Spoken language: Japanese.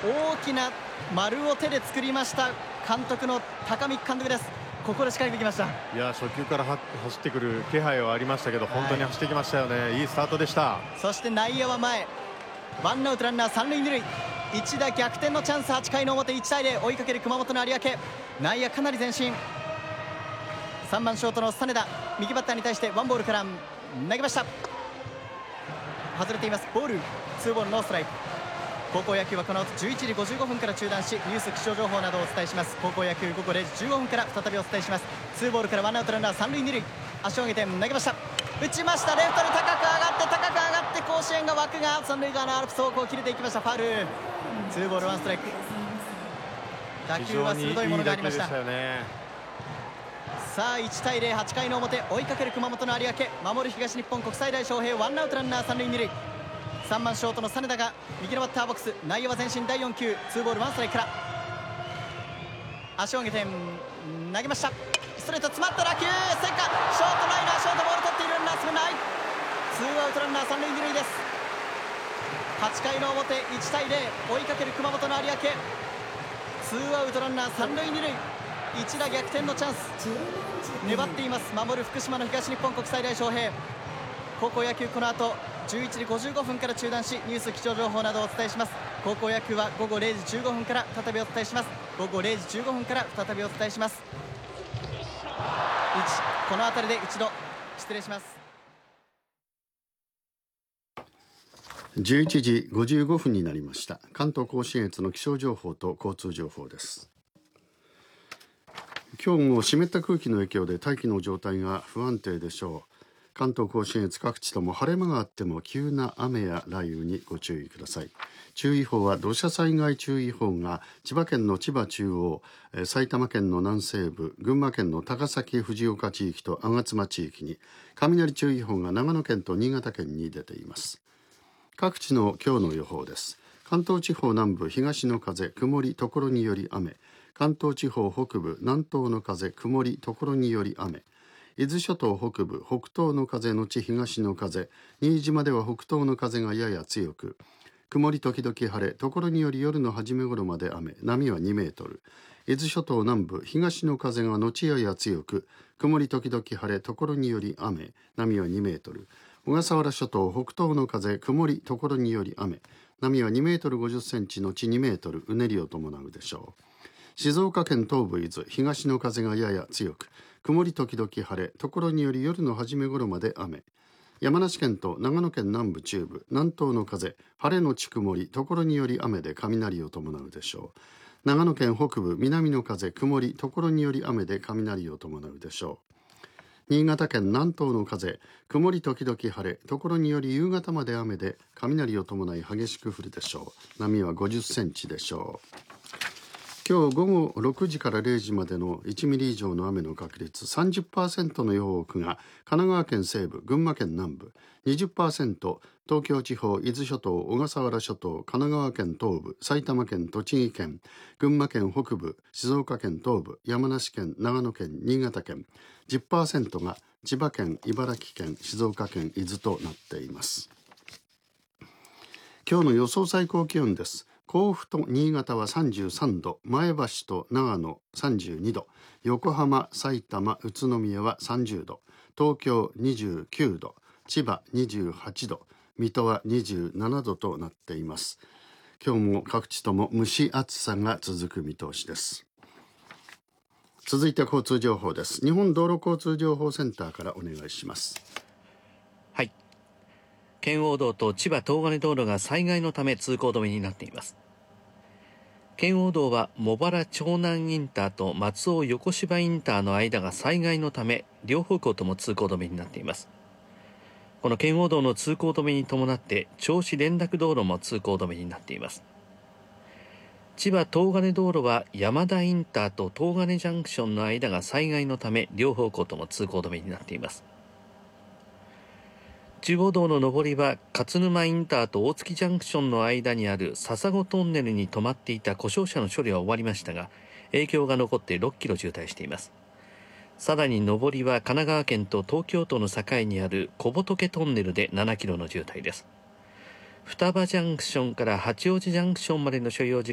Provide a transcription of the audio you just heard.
大きな丸を手で作りました監督の高見監督です。ここで仕掛けてきました。 いや、初球から走ってくる気配はありましたけど、本当に走ってきましたよね。いいスタートでした。 そして内野は前、ワンアウトランナー三塁二塁、一打逆転のチャンス。8回の表、1対0追いかける熊本の有明。内野かなり前進。3番ショートの実田、右バッターに対してワンボールから投げました。外れています。ボール、ツーボールノーストライク。高校野球はこの後11時55分から中断し、ニュース気象情報などをお伝えします。高校野球午後0時15分から再びお伝えします。ツーボールからワンアウトランナー三塁二塁、足を上げて投げました。打ちました。レフトに高く上がって甲子園が枠が三塁側のアルプス方向切れていきました。ファウル。ツーボールワンストライク。打球は鋭いものがありました。さあ1対0、8回の表追いかける熊本の有明。守る東日本国際大翔平、ワンアウトランナー三塁二塁。3番ショートの実田が右のバッターボックス。内野は前進。第4球ツーボールワンストライクから足を上げて投げました。ストレート詰まった打球、セカショートライナー、ショートボール取っている。ランナー進めない。ツーアウトランナー三塁二塁です。8回の表1対0追いかける熊本の有明。ツーアウトランナー三塁二塁、一打逆転のチャンス。粘っています守る福島の東日本国際大翔平。高校野球この後11時55分から中断し、ニュース気象情報などをお伝えします。高校野球は午後0時15分から再びお伝えします。午後0時15分から再びお伝えします。この辺りで一度失礼します。 11時55分になりました。関東甲信越の気象情報と交通情報です。今日も湿った空気の影響で大気の状態が不安定でしょう。関東甲信越各地とも晴れ間があっても急な雨や雷雨にご注意ください。注意報は土砂災害注意報が千葉県の千葉中央、埼玉県の南西部、群馬県の高崎藤岡地域と吾妻地域に、雷注意報が長野県と新潟県に出ています。各地の今日の予報です。関東地方南部東の風曇りところにより雨、関東地方北部南東の風曇りところにより雨、伊豆諸島北部北東の風のち東の風、新島では北東の風がやや強く、曇り時々晴れ、ところにより夜の初め頃まで雨、波は2メートル。伊豆諸島南部東の風が後やや強く、曇り時々晴れ、ところにより雨、波は2メートル。小笠原諸島北東の風曇りところにより雨、波は2メートル50センチのち2メートル、うねりを伴うでしょう。静岡県東部伊豆東の風がやや強く、曇り時々晴れ、ところにより夜の初め頃まで雨。山梨県と長野県南部中部南東の風晴れのち曇り、ところにより雨で雷を伴うでしょう。長野県北部南の風曇り、ところにより雨で雷を伴うでしょう。新潟県南東の風曇り時々晴れ、ところにより夕方まで雨で雷を伴い激しく降るでしょう。波は50センチでしょう。今日午後6時から0時までの1ミリ以上の雨の確率 30% の予報が神奈川県西部、群馬県南部 20%、 東京地方、伊豆諸島、小笠原諸島、神奈川県東部、埼玉県、栃木県、群馬県北部、静岡県東部、山梨県、長野県、新潟県 10% が千葉県、茨城県、静岡県、伊豆となっています。今日の予想最高気温です。甲府と新潟は33度、前橋と長野32度、横浜、埼玉、宇都宮は30度、東京29度、千葉28度、水戸は27度となっています。今日も各地とも蒸し暑さが続く見通しです。続いて交通情報です。日本道路交通情報センターからお願いします。 はい。圏央道と千葉東金道路が災害のため通行止めになっています。圏央道は茂原長南インターと松尾横芝インターの間が災害のため両方向とも通行止めになっています。この圏央道の通行止めに伴って銚子連絡道路も通行止めになっています。千葉東金道路は山田インターと東金ジャンクションの間が災害のため両方向とも通行止めになっています。中央道の上りは勝沼インターと大月ジャンクションの間にある笹子トンネルに止まっていた故障車の処理は終わりましたが、影響が残って6キロ渋滞しています。さらに上りは神奈川県と東京都の境にある小仏トンネルで7キロの渋滞です。双葉ジャンクションから八王子ジャンクションまでの所要時